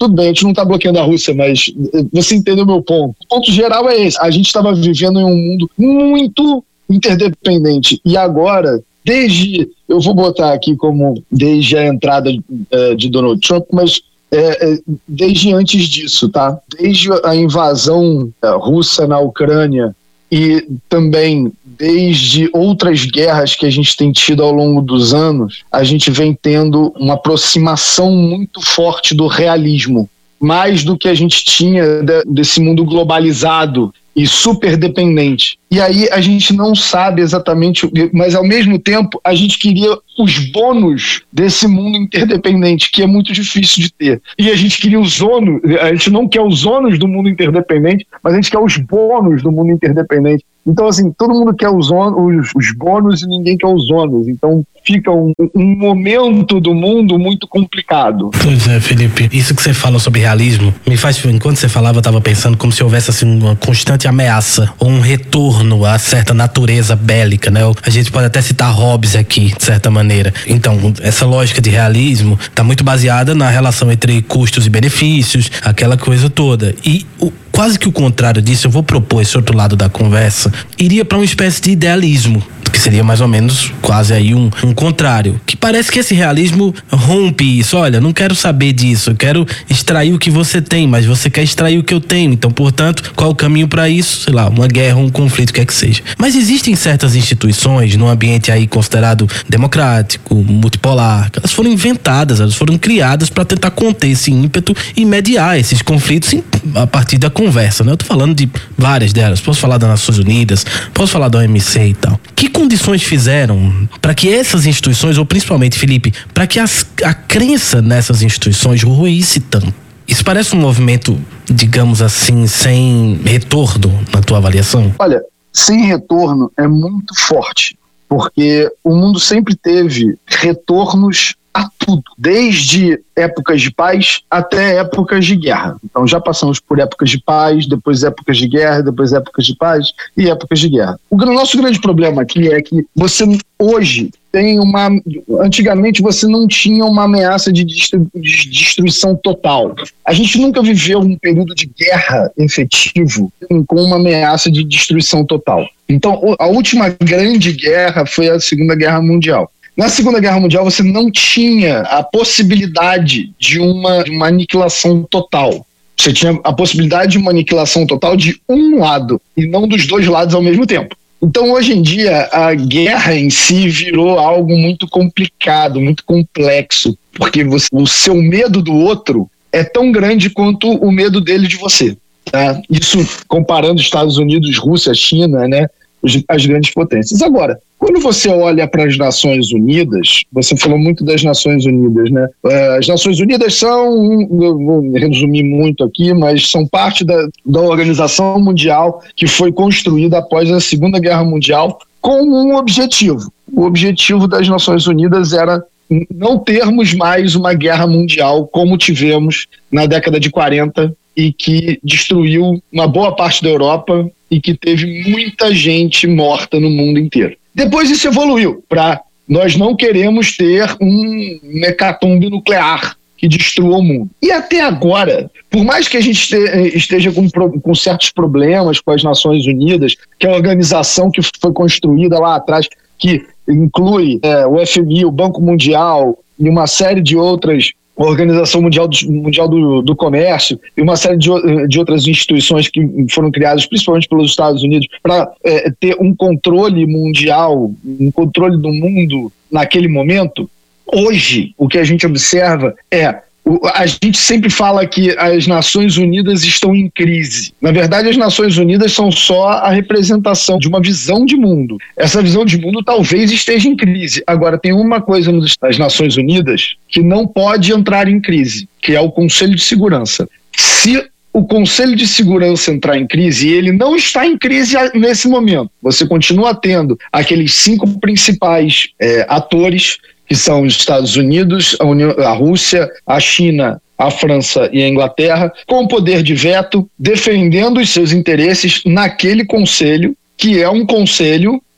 tudo bem, a gente não está bloqueando a Rússia, mas você entendeu o meu ponto. O ponto geral é esse. A gente estava vivendo em um mundo muito interdependente. E agora, desde, eu vou botar aqui como desde a entrada uh, de Donald Trump, mas é, é, desde antes disso, tá? Desde a invasão uh, russa na Ucrânia e também desde outras guerras que a gente tem tido ao longo dos anos, a gente vem tendo uma aproximação muito forte do realismo, mais do que a gente tinha de, desse mundo globalizado e super dependente. E aí a gente não sabe exatamente, mas ao mesmo tempo a gente queria os bônus desse mundo interdependente, que é muito difícil de ter. E a gente queria os ônus, a gente não quer os ônus do mundo interdependente, mas a gente quer os bônus do mundo interdependente. Então, assim, todo mundo quer os, os, os bônus e ninguém quer os ônus. Então, fica um, um momento do mundo muito complicado. Pois é, Felipe. Isso que você fala sobre realismo me faz, enquanto você falava, eu estava pensando como se houvesse assim, uma constante ameaça ou um retorno a certa natureza bélica, né? A gente pode até citar Hobbes aqui, de certa maneira. Então, essa lógica de realismo está muito baseada na relação entre custos e benefícios, aquela coisa toda. E o quase que o contrário disso, eu vou propor esse outro lado da conversa, iria para uma espécie de idealismo, que seria mais ou menos quase aí um, um contrário, que parece que esse realismo rompe isso. Olha, não quero saber disso, eu quero extrair o que você tem, mas você quer extrair o que eu tenho, então, portanto, qual o caminho para isso? Sei lá, uma guerra, um conflito, o que é que seja. Mas existem certas instituições num ambiente aí considerado democrático, multipolar, que elas foram inventadas, elas foram criadas para tentar conter esse ímpeto e mediar esses conflitos a partir da conversa, né? Eu tô falando de várias delas, posso falar das Nações Unidas, posso falar da O M C e tal. Que condições fizeram para que essas instituições, ou principalmente, Felipe, para que as, a crença nessas instituições ruísse tanto? Isso parece um movimento, digamos assim, sem retorno na tua avaliação? Olha, sem retorno é muito forte, porque o mundo sempre teve retornos a tudo, desde épocas de paz até épocas de guerra. Então já passamos por épocas de paz, depois épocas de guerra, depois épocas de paz e épocas de guerra. O nosso grande problema aqui é que você hoje tem uma... Antigamente você não tinha uma ameaça de destruição total. A gente nunca viveu um período de guerra efetivo com uma ameaça de destruição total. Então a última grande guerra foi a Segunda Guerra Mundial. Na Segunda Guerra Mundial você não tinha a possibilidade de uma, de uma aniquilação total. Você tinha a possibilidade de uma aniquilação total de um lado e não dos dois lados ao mesmo tempo. Então hoje em dia a guerra em si virou algo muito complicado, muito complexo, porque você, o seu medo do outro é tão grande quanto o medo dele de você. Tá? Isso comparando Estados Unidos, Rússia, China, né? As grandes potências. Agora, quando você olha para as Nações Unidas, você falou muito das Nações Unidas, né? As Nações Unidas são, eu vou resumir muito aqui, mas são parte da, da organização mundial que foi construída após a Segunda Guerra Mundial com um objetivo. O objetivo das Nações Unidas era não termos mais uma guerra mundial como tivemos na década de quarenta e que destruiu uma boa parte da Europa e que teve muita gente morta no mundo inteiro. Depois isso evoluiu para nós não queremos ter um hecatombe nuclear que destrua o mundo. E até agora, por mais que a gente esteja com, com certos problemas com as Nações Unidas, que é a organização que foi construída lá atrás, que inclui é, o F M I, o Banco Mundial e uma série de outras, a Organização Mundial do, Mundial do, do Comércio e uma série de, de outras instituições que foram criadas principalmente pelos Estados Unidos para é, ter um controle mundial, um controle do mundo naquele momento. Hoje, o que a gente observa é, a gente sempre fala que as Nações Unidas estão em crise. Na verdade, as Nações Unidas são só a representação de uma visão de mundo. Essa visão de mundo talvez esteja em crise. Agora, tem uma coisa nas Nações Unidas que não pode entrar em crise, que é o Conselho de Segurança. Se o Conselho de Segurança entrar em crise, e ele não está em crise nesse momento, você continua tendo aqueles cinco principais é, atores, que são os Estados Unidos, a, União, a Rússia, a China, a França e a Inglaterra, com poder de veto, defendendo os seus interesses naquele conselho, que é um conselho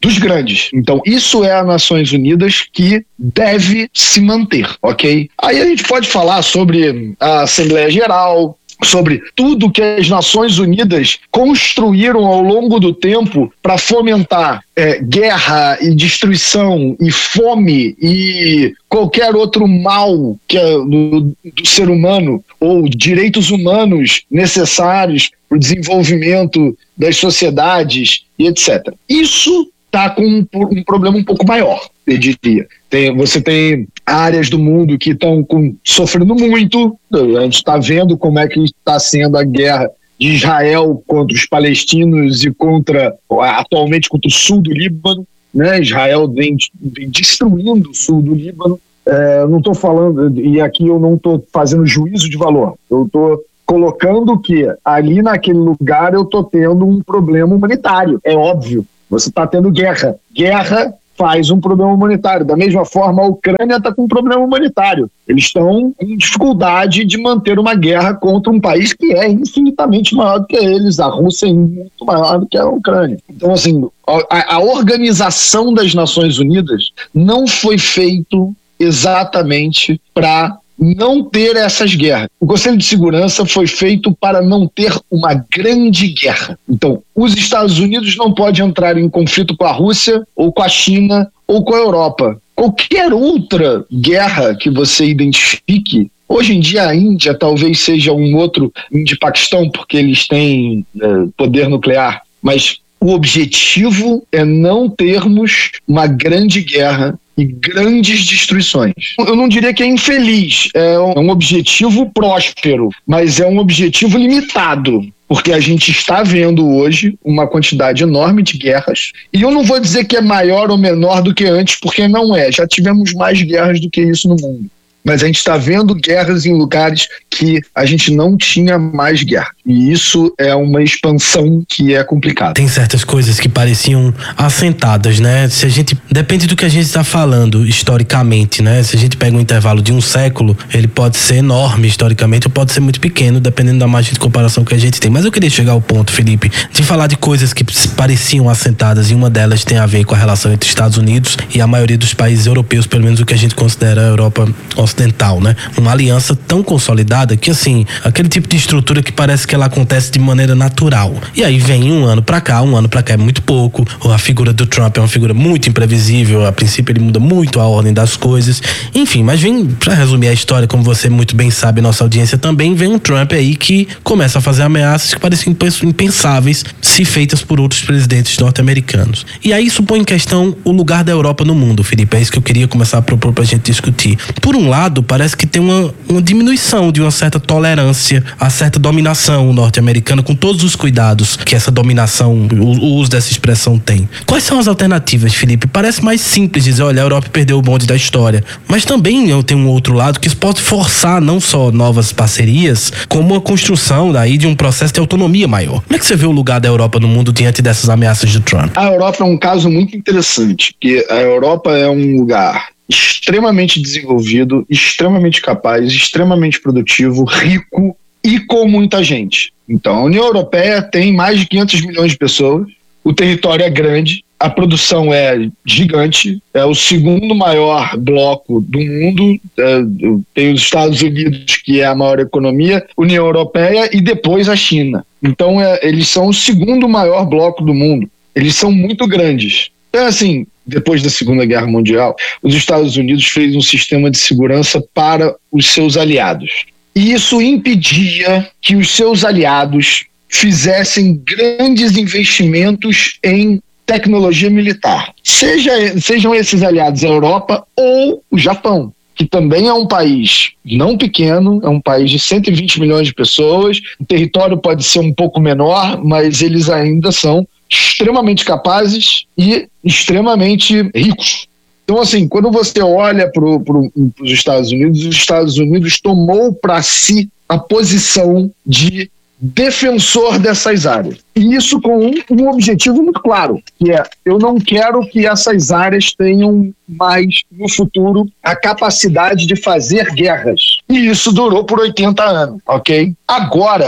dos grandes. Então, isso é as Nações Unidas que deve se manter, ok? Aí a gente pode falar sobre a Assembleia Geral, sobre tudo que as Nações Unidas construíram ao longo do tempo para fomentar é, guerra e destruição e fome e qualquer outro mal que é do, do ser humano ou direitos humanos necessários para o desenvolvimento das sociedades e etcétera. Isso está com um, um problema um pouco maior, eu diria. Tem, você tem áreas do mundo que estão sofrendo muito. A gente está vendo como é que está sendo a guerra de Israel contra os palestinos e contra, atualmente, contra o sul do Líbano. Né? Israel vem, vem destruindo o sul do Líbano. É, eu não estou falando, e aqui eu não estou fazendo juízo de valor, eu estou colocando que ali naquele lugar eu estou tendo um problema humanitário. É óbvio, você está tendo guerra. Guerra faz um problema humanitário. Da mesma forma, a Ucrânia está com um problema humanitário. Eles estão com dificuldade de manter uma guerra contra um país que é infinitamente maior do que eles. A Rússia é muito maior do que a Ucrânia. Então, assim, a, a organização das Nações Unidas não foi feito exatamente para não ter essas guerras. O Conselho de Segurança foi feito para não ter uma grande guerra. Então, os Estados Unidos não podem entrar em conflito com a Rússia, ou com a China, ou com a Europa. Qualquer outra guerra que você identifique, hoje em dia a Índia talvez seja um outro Índia-Paquistão, porque eles têm é, poder nuclear, mas o objetivo é não termos uma grande guerra e grandes destruições. Eu não diria que é infeliz, é um objetivo próspero, mas é um objetivo limitado, porque a gente está vendo hoje uma quantidade enorme de guerras, e eu não vou dizer que é maior ou menor do que antes, porque não é, já tivemos mais guerras do que isso no mundo. Mas a gente está vendo guerras em lugares que a gente não tinha mais guerra. E isso é uma expansão que é complicada. Tem certas coisas que pareciam assentadas, né? Se a gente, depende do que a gente está falando historicamente, né? Se a gente pega um intervalo de um século, ele pode ser enorme historicamente ou pode ser muito pequeno, dependendo da margem de comparação que a gente tem. Mas eu queria chegar ao ponto, Felipe, de falar de coisas que pareciam assentadas, e uma delas tem a ver com a relação entre Estados Unidos e a maioria dos países europeus, pelo menos o que a gente considera a Europa ocidental, né? Uma aliança tão consolidada que, assim, aquele tipo de estrutura que parece que ela acontece de maneira natural. E aí vem um ano pra cá, um ano pra cá é muito pouco. A figura do Trump é uma figura muito imprevisível. A princípio ele muda muito a ordem das coisas. Enfim, mas vem, pra resumir a história, como você muito bem sabe, nossa audiência também, vem um Trump aí que começa a fazer ameaças que pareciam impensáveis se feitas por outros presidentes norte-americanos. E aí isso põe em questão o lugar da Europa no mundo, Felipe. É isso que eu queria começar a propor pra gente discutir. Por um lado, parece que tem uma, uma diminuição de uma certa tolerância a certa dominação norte-americana, com todos os cuidados que essa dominação, o, o uso dessa expressão tem. Quais são as alternativas, Felipe? Parece mais simples dizer, olha, a Europa perdeu o bonde da história, mas também eu tenho um outro lado que isso pode forçar não só novas parcerias, como a construção daí de um processo de autonomia maior. Como é que você vê o lugar da Europa no mundo diante dessas ameaças de Trump? A Europa é um caso muito interessante, porque a Europa é um lugar extremamente desenvolvido, extremamente capaz, extremamente produtivo, rico e com muita gente. Então, a União Europeia tem mais de quinhentos milhões de pessoas, o território é grande, a produção é gigante, é o segundo maior bloco do mundo, é, tem os Estados Unidos, que é a maior economia, União Europeia e depois a China. Então, é, eles são o segundo maior bloco do mundo. Eles são muito grandes. Então, assim, depois da Segunda Guerra Mundial, os Estados Unidos fez um sistema de segurança para os seus aliados. E isso impedia que os seus aliados fizessem grandes investimentos em tecnologia militar. Seja, sejam esses aliados a Europa ou o Japão, que também é um país não pequeno, é um país de cento e vinte milhões de pessoas, o território pode ser um pouco menor, mas eles ainda são extremamente capazes e extremamente ricos. Então, assim, quando você olha para pro, os Estados Unidos, os Estados Unidos tomou para si a posição de defensor dessas áreas. E isso com um, um objetivo muito claro, que é, eu não quero que essas áreas tenham mais, no futuro, a capacidade de fazer guerras. E isso durou por oitenta anos, ok? Agora,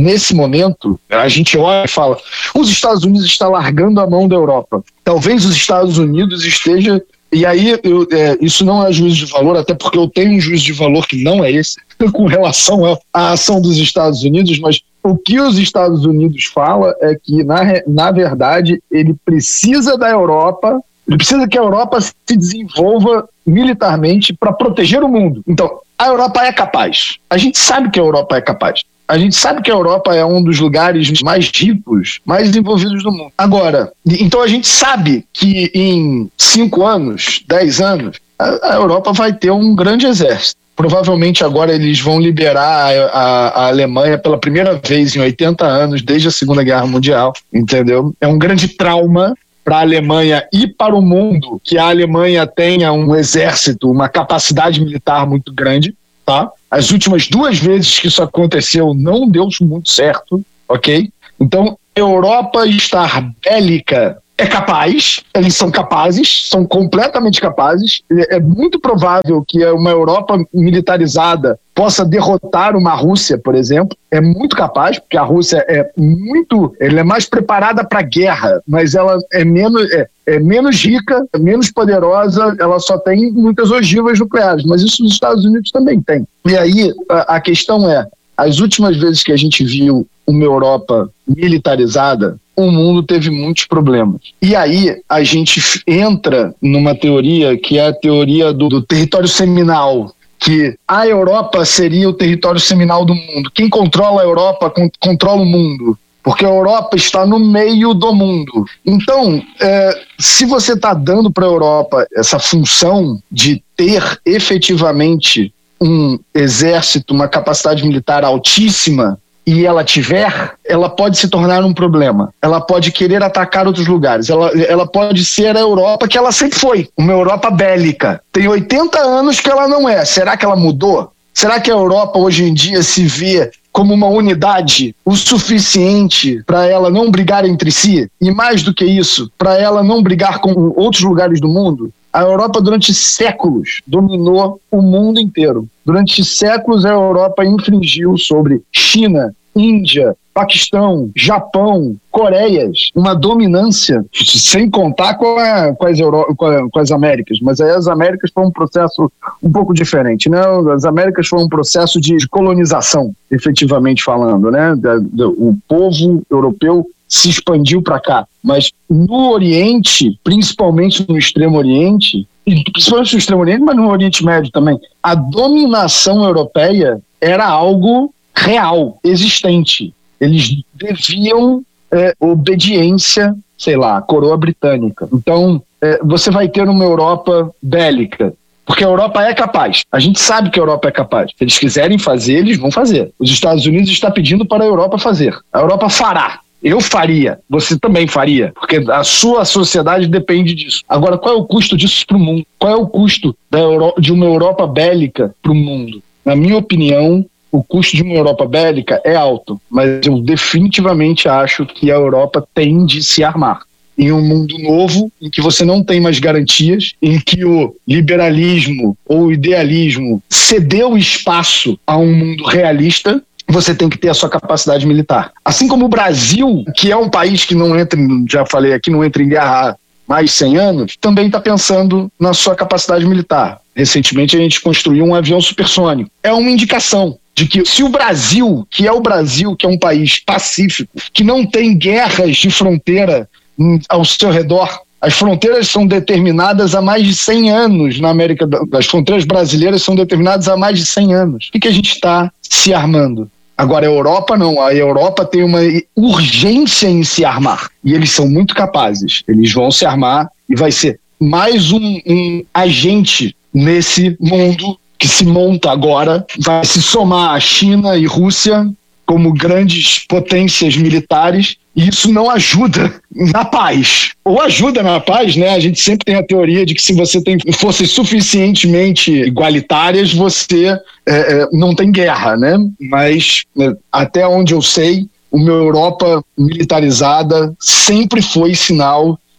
nesse momento, a gente olha e fala, os Estados Unidos estão largando a mão da Europa. Talvez os Estados Unidos esteja... E aí, eu, é, isso não é juízo de valor, até porque eu tenho um juízo de valor que não é esse, com relação à, à ação dos Estados Unidos, mas o que os Estados Unidos fala é que, na, na verdade, ele precisa da Europa, ele precisa que a Europa se desenvolva militarmente para proteger o mundo. Então, a Europa é capaz. A gente sabe que a Europa é capaz. A gente sabe que a Europa é um dos lugares mais ricos, mais desenvolvidos do mundo. Agora, então a gente sabe que em cinco anos, dez anos, a, a Europa vai ter um grande exército. Provavelmente agora eles vão liberar a, a, a Alemanha pela primeira vez em oitenta anos, desde a Segunda Guerra Mundial, entendeu? É um grande trauma para a Alemanha e para o mundo que a Alemanha tenha um exército, uma capacidade militar muito grande, tá? As últimas duas vezes que isso aconteceu não deu muito certo, ok? Então, a Europa estar bélica é capaz, eles são capazes, são completamente capazes. É muito provável que uma Europa militarizada possa derrotar uma Rússia, por exemplo. É muito capaz, porque a Rússia é muito... Ela é mais preparada para a guerra, mas ela é menos... É, é menos rica, é menos poderosa, ela só tem muitas ogivas nucleares, mas isso os Estados Unidos também tem. E aí, a, a questão é, as últimas vezes que a gente viu uma Europa militarizada, o mundo teve muitos problemas. E aí, a gente entra numa teoria que é a teoria do, do território seminal, que a Europa seria o território seminal do mundo. Quem controla a Europa con- controla o mundo. Porque a Europa está no meio do mundo. Então, é, se você está dando para a Europa essa função de ter efetivamente um exército, uma capacidade militar altíssima, e ela tiver, ela pode se tornar um problema. Ela pode querer atacar outros lugares. Ela, ela pode ser a Europa que ela sempre foi, uma Europa bélica. Tem oitenta anos que ela não é. Será que ela mudou? Será que a Europa hoje em dia se vê como uma unidade o suficiente para ela não brigar entre si? E mais do que isso, para ela não brigar com outros lugares do mundo? A Europa durante séculos dominou o mundo inteiro. Durante séculos a Europa infringiu sobre China, Índia, Paquistão, Japão, Coreias, uma dominância, sem contar com, a, com, as Euro, com, a, com as Américas. Mas aí as Américas foi um processo um pouco diferente, né? As Américas foi um processo de colonização, efetivamente falando, né? O povo europeu se expandiu para cá. Mas no Oriente, principalmente no Extremo Oriente, principalmente no Extremo Oriente, mas no Oriente Médio também, a dominação europeia era algo real, existente. Eles deviam é, obediência, sei lá, à coroa britânica. Então, é, você vai ter uma Europa bélica, porque a Europa é capaz. A gente sabe que a Europa é capaz. Se eles quiserem fazer, eles vão fazer. Os Estados Unidos estão pedindo para a Europa fazer. A Europa fará. Eu faria, você também faria, porque a sua sociedade depende disso. Agora, qual é o custo disso para o mundo? Qual é o custo da Euro- de uma Europa bélica para o mundo? Na minha opinião, o custo de uma Europa bélica é alto, mas eu definitivamente acho que a Europa tem de se armar. Em um mundo novo, em que você não tem mais garantias, em que o liberalismo ou o idealismo cedeu espaço a um mundo realista, você tem que ter a sua capacidade militar. Assim como o Brasil, que é um país que não entra, já falei aqui, não entra em guerra há mais de cem anos, também está pensando na sua capacidade militar. Recentemente a gente construiu um avião supersônico. É uma indicação de que se o Brasil, que é o Brasil, que é um país pacífico, que não tem guerras de fronteira ao seu redor, as fronteiras são determinadas há mais de cem anos na América, as fronteiras brasileiras são determinadas há mais de cem anos. Por que, que a gente está se armando? Agora, a Europa não. A Europa tem uma urgência em se armar. E eles são muito capazes. Eles vão se armar e vai ser mais um, um agente nesse mundo que se monta agora. Vai se somar a China e Rússia como grandes potências militares. E isso não ajuda na paz. Ou ajuda na paz, né? A gente sempre tem a teoria de que se você tem forças suficientemente igualitárias, você é, é, não tem guerra, né? Mas é, até onde eu sei, uma Europa militarizada sempre foi sinal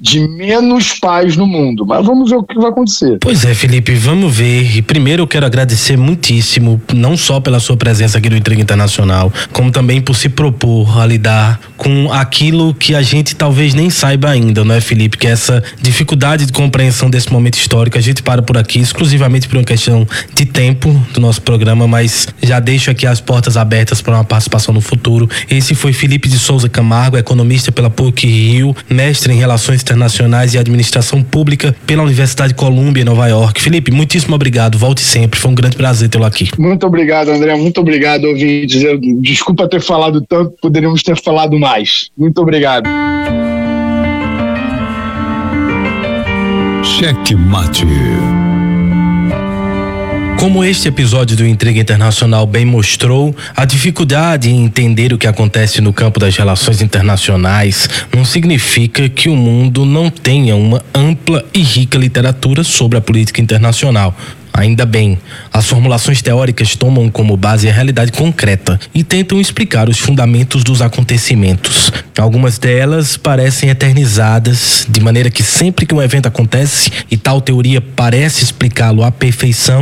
de menos paz no mundo. Mas vamos ver o que vai acontecer. Pois é, Felipe, vamos ver. E primeiro eu quero agradecer muitíssimo, não só pela sua presença aqui no Intriga Internacional, como também por se propor a lidar com aquilo que a gente talvez nem saiba ainda, não é, Felipe? Que é essa dificuldade de compreensão desse momento histórico. A gente para por aqui exclusivamente por uma questão de tempo do nosso programa, mas já deixo aqui as portas abertas para uma participação no futuro. Esse foi Felipe de Souza Camargo, economista pela P U C Rio, mestre em Relações Internacionais e Administração Pública pela Universidade Columbia em Nova York. Felipe, muitíssimo obrigado, volte sempre, foi um grande prazer tê-lo aqui. Muito obrigado, André, muito obrigado, ouvintes. Eu, desculpa ter falado tanto, poderíamos ter falado mais. Muito obrigado. Cheque Mate. Como este episódio do Intriga Internacional bem mostrou, a dificuldade em entender o que acontece no campo das relações internacionais não significa que o mundo não tenha uma ampla e rica literatura sobre a política internacional. Ainda bem, as formulações teóricas tomam como base a realidade concreta e tentam explicar os fundamentos dos acontecimentos. Algumas delas parecem eternizadas, de maneira que sempre que um evento acontece e tal teoria parece explicá-lo à perfeição,